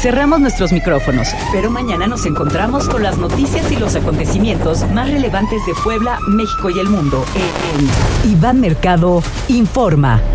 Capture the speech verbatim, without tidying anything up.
cerramos nuestros micrófonos, pero mañana nos encontramos con las noticias y los acontecimientos más relevantes de Puebla, México y el mundo en Iván Mercado Informa.